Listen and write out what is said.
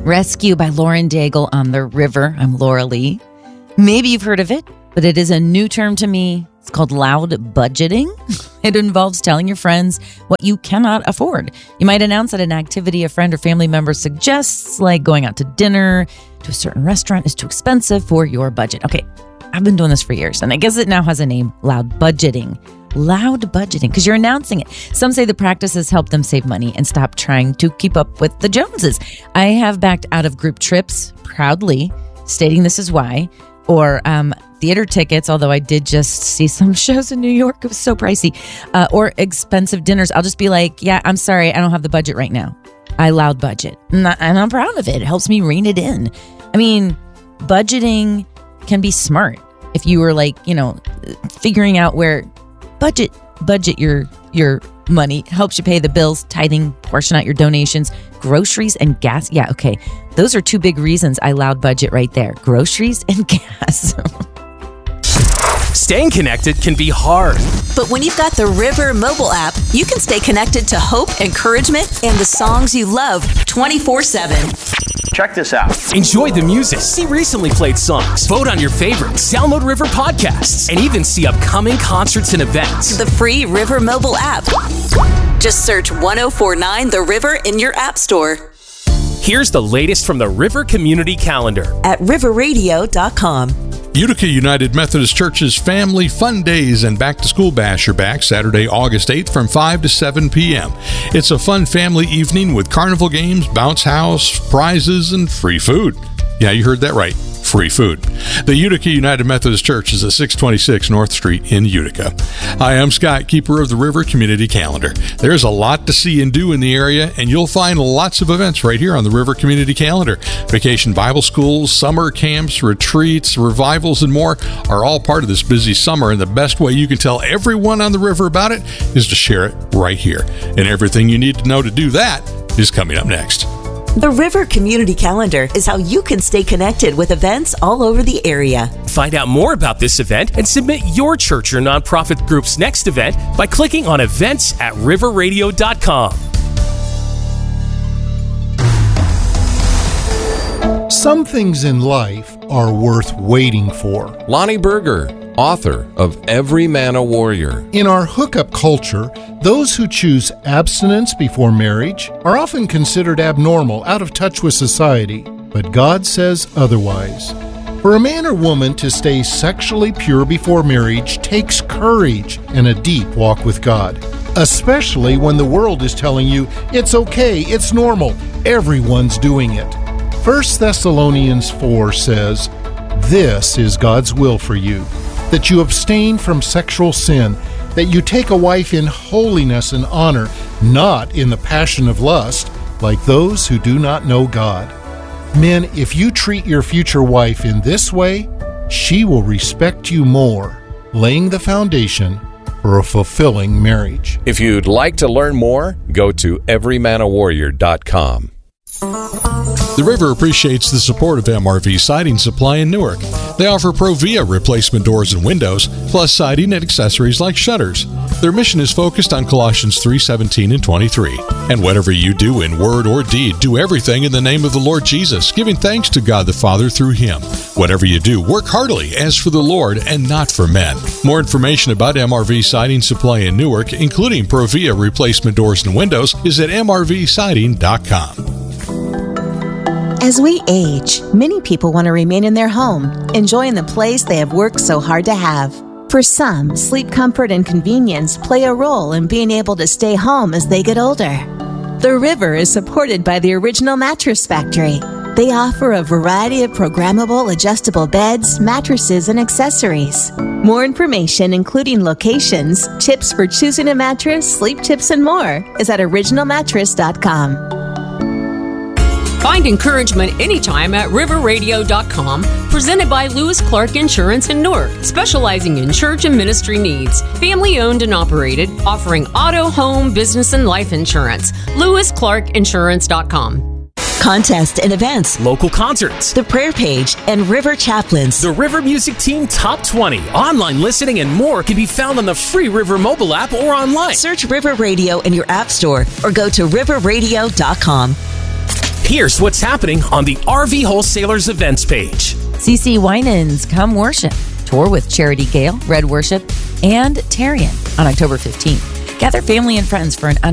Rescue by Lauren Daigle on the River. I'm Laura Lee. Maybe you've heard of it, but it is a new term to me. It's called loud budgeting. It involves telling your friends what you cannot afford. You might announce that an activity a friend or family member suggests, like going out to dinner to a certain restaurant, is too expensive for your budget. Okay, I've been doing this for years, and I guess it now has a name, loud budgeting. Loud budgeting, because you're announcing it. Some say the practice has helped them save money and stop trying to keep up with the Joneses. I have backed out of group trips proudly, stating this is why. Or theater tickets, although I did just see some shows in New York. It was so pricey. Or expensive dinners. I'll just be like, yeah, I'm sorry, I don't have the budget right now. I loud budget. And I'm proud of it. It helps me rein it in. I mean, budgeting can be smart. If you were like, figuring out where budget your money, helps you pay the bills, tithing, portion out your donations, groceries and gas. Yeah, okay. Those are two big reasons I loud budget right there. Groceries and gas. Staying connected can be hard. But when you've got the River mobile app, you can stay connected to hope, encouragement, and the songs you love 24/7. Check this out. Enjoy the music, see recently played songs, vote on your favorites, download River podcasts, and even see upcoming concerts and events. The free River mobile app. Just search 1049 The River in your app store. Here's the latest from the River Community Calendar at riverradio.com. Utica United Methodist Church's Family Fun Days and Back to School Bash are back Saturday, August 8th from 5 to 7 p.m. It's a fun family evening with carnival games, bounce house, prizes, and free food. Yeah, you heard that right. Free food. The Utica United Methodist Church is at 626 North Street in Utica. Hi, I'm Scott, keeper of the River Community Calendar. There's a lot to see and do in the area, and you'll find lots of events right here on the River Community Calendar. Vacation Bible schools, summer camps, retreats, revivals, and more are all part of this busy summer, and the best way you can tell everyone on the river about it is to share it right here. And everything you need to know to do that is coming up next. The River Community Calendar is how you can stay connected with events all over the area. Find out more about this event and submit your church or nonprofit group's next event by clicking on events at riverradio.com. Some things in life are worth waiting for. Lonnie Berger, author of Every Man a Warrior. In our hookup culture, those who choose abstinence before marriage are often considered abnormal, out of touch with society. But God says otherwise. For a man or woman to stay sexually pure before marriage takes courage and a deep walk with God, especially when the world is telling you it's okay, it's normal, everyone's doing it. 1 Thessalonians 4 says, "This is God's will for you, that you abstain from sexual sin, that you take a wife in holiness and honor, not in the passion of lust, like those who do not know God." Men, if you treat your future wife in this way, she will respect you more, laying the foundation for a fulfilling marriage. If you'd like to learn more, go to everymanawarrior.com. The River appreciates the support of MRV Siding Supply in Newark. They offer Provia replacement doors and windows, plus siding and accessories like shutters. Their mission is focused on Colossians 3:17 and 23. And whatever you do in word or deed, do everything in the name of the Lord Jesus, giving thanks to God the Father through Him. Whatever you do, work heartily as for the Lord and not for men. More information about MRV Siding Supply in Newark, including Provia replacement doors and windows, is at mrvsiding.com. As we age, many people want to remain in their home, enjoying the place they have worked so hard to have. For some, sleep comfort and convenience play a role in being able to stay home as they get older. The River is supported by the Original Mattress Factory. They offer a variety of programmable adjustable beds, mattresses, and accessories. More information, including locations, tips for choosing a mattress, sleep tips, and more, is at originalmattress.com. Find encouragement anytime at riverradio.com, presented by Lewis Clark Insurance in Newark, specializing in church and ministry needs. Family owned and operated, offering auto, home, business, and life insurance. LewisClarkInsurance.com. Contest and events, local concerts, the prayer page, and River Chaplains. The River Music Team Top 20, online listening, and more can be found on the free River mobile app or online. Search River Radio in your app store or go to riverradio.com. Here's what's happening on the RV Wholesalers events page. CC Winans Come Worship. Tour with Charity Gale, Red Worship, and Tarian on October 15th. Gather family and friends for an